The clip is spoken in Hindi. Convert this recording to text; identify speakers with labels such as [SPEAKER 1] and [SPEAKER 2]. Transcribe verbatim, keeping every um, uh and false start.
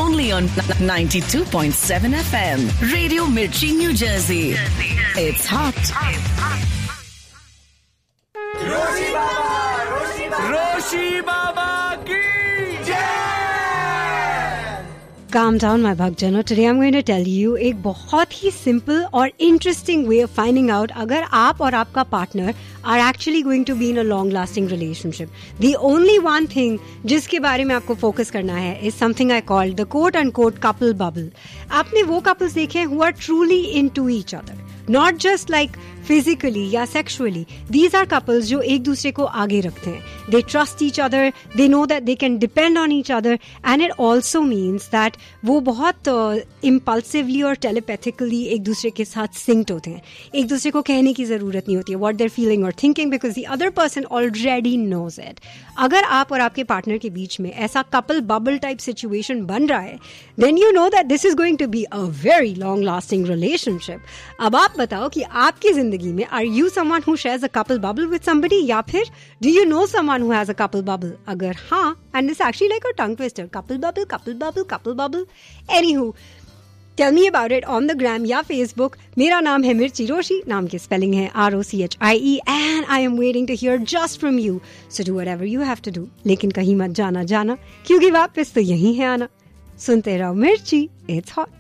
[SPEAKER 1] only on ninety-two point seven F M. Radio Mirchi, New Jersey. It's hot.
[SPEAKER 2] Roshi Baba, Roshi Baba ki jai.
[SPEAKER 3] Calm down, my bhagjano. Today I'm going to tell you एक बहुत ही simple और interesting way of finding out अगर आप और आपका partner are actually going to be in a long-lasting relationship. The only one thing जिसके बारे में आपको focus करना है is something I call the quote-unquote couple bubble. आपने वो couples देखे who are truly into each other. Not just like physically या sexually. These are couples जो एक दूसरे को आगे रखते हैं. They trust each other. They know that they can depend on each other. And it also means that वो बहुत uh, impulsively और telepathically एक दूसरे के साथ synced होते हैं. एक दूसरे को कहने की ज़रूरत नहीं होती है what they're feeling or thinking because the other person already knows it. अगर आप और आपके partner के बीच में ऐसा couple bubble type situation बन रहा है, then you know that this is going to be a very long lasting relationship. अब आप बताओ कि आपकी जिंदगी में are you someone who shares a couple bubble with somebody या फिर do you know someone who has a couple bubble? अगर हाँ, and it's actually like a tongue twister, couple bubble, couple bubble, couple bubble. Anywho, tell me about it on the gram या Facebook. मेरा नाम है मिर्ची रोशी, नाम की spelling है R O C H I E and I am waiting to hear just from you. So do whatever you have to do. लेकिन कहीं मत जाना जाना क्योंकि वापस तो यहीं है आना. सुनते रहो मिर्ची, it's hot.